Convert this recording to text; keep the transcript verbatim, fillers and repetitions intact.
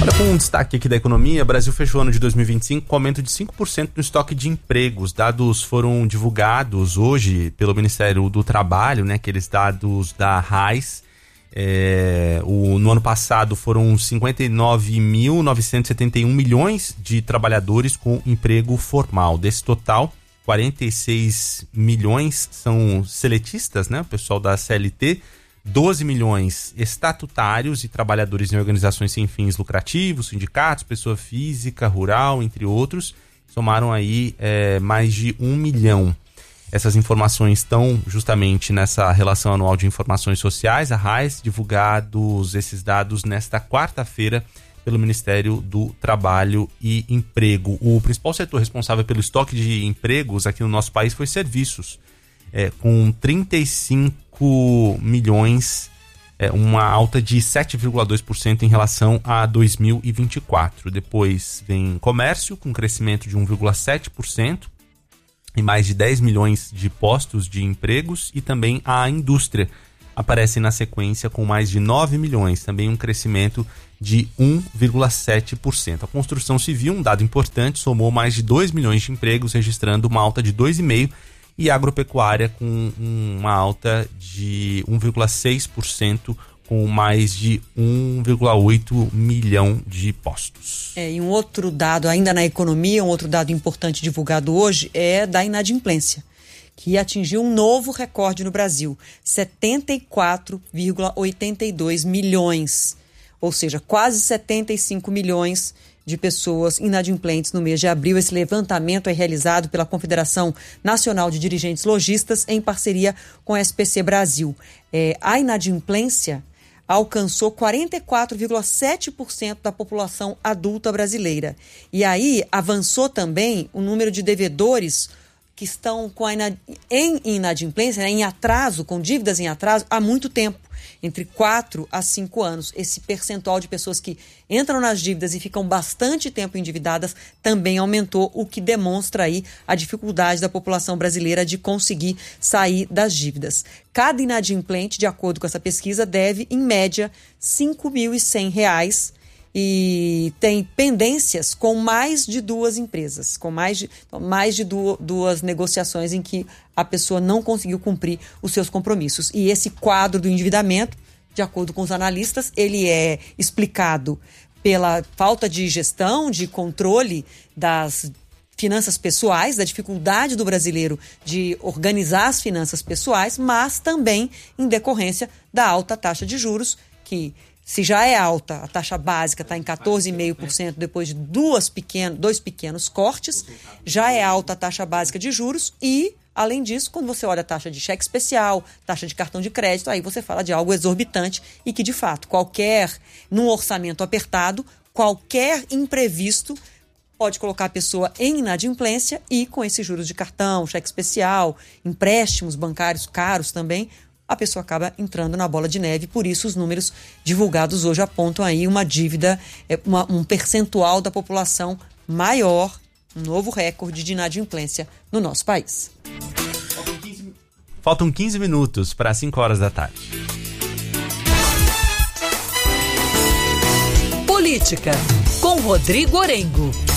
Olha, com um destaque aqui da economia, o Brasil fechou o ano de dois mil e vinte e cinco com aumento de cinco por cento no estoque de empregos. Dados foram divulgados hoje pelo Ministério do Trabalho, né, aqueles dados da RAIS. É, o, no ano passado foram cinquenta e nove mil novecentos e setenta e um milhões de trabalhadores com emprego formal. Desse total, quarenta e seis milhões são seletistas, né, o pessoal da C L T, doze milhões estatutários e trabalhadores em organizações sem fins lucrativos, sindicatos, pessoa física, rural, entre outros, somaram aí é, mais de um milhão. Essas informações estão justamente nessa relação anual de informações sociais, a RAIS, divulgados esses dados nesta quarta-feira pelo Ministério do Trabalho e Emprego. O principal setor responsável pelo estoque de empregos aqui no nosso país foi serviços, é, com trinta e cinco milhões, é, uma alta de sete vírgula dois por cento em relação a dois mil e vinte e quatro. Depois vem comércio, com crescimento de um vírgula sete por cento, e mais de dez milhões de postos de empregos, e também a indústria aparece na sequência com mais de nove milhões, também um crescimento de um vírgula sete por cento. A construção civil, um dado importante, somou mais de dois milhões de empregos, registrando uma alta de dois vírgula cinco por cento, e agropecuária com uma alta de um vírgula seis por cento, com mais de um vírgula oito milhão de postos. É, e um outro dado ainda na economia, um outro dado importante divulgado hoje é da inadimplência, que atingiu um novo recorde no Brasil, setenta e quatro vírgula oitenta e dois milhões, ou seja, quase setenta e cinco milhões de pessoas inadimplentes no mês de abril. Esse levantamento é realizado pela Confederação Nacional de Dirigentes Lojistas em parceria com a S P C Brasil. É, a inadimplência alcançou quarenta e quatro vírgula sete por cento da população adulta brasileira. E aí avançou também o número de devedores que estão com a inad... em inadimplência, né, em atraso, com dívidas em atraso, há muito tempo, entre quatro a cinco anos. Esse percentual de pessoas que entram nas dívidas e ficam bastante tempo endividadas também aumentou, o que demonstra aí a dificuldade da população brasileira de conseguir sair das dívidas. Cada inadimplente, de acordo com essa pesquisa, deve, em média, cinco mil e cem reais, e tem pendências com mais de duas empresas, com mais de, mais de duas, duas negociações em que a pessoa não conseguiu cumprir os seus compromissos. E esse quadro do endividamento, de acordo com os analistas, ele é explicado pela falta de gestão, de controle das finanças pessoais, da dificuldade do brasileiro de organizar as finanças pessoais, mas também em decorrência da alta taxa de juros, que, se já é alta, a taxa básica está em quatorze vírgula cinco por cento depois de duas pequeno, dois pequenos cortes, já é alta a taxa básica de juros e, além disso, quando você olha a taxa de cheque especial, taxa de cartão de crédito, aí você fala de algo exorbitante e que, de fato, qualquer, num orçamento apertado, qualquer imprevisto pode colocar a pessoa em inadimplência e, com esses juros de cartão, cheque especial, empréstimos bancários caros também, a pessoa acaba entrando na bola de neve. Por isso os números divulgados hoje apontam aí uma dívida, uma, um percentual da população maior, um novo recorde de inadimplência no nosso país. Faltam quinze minutos para cinco horas da tarde. Política, com Rodrigo Orengo.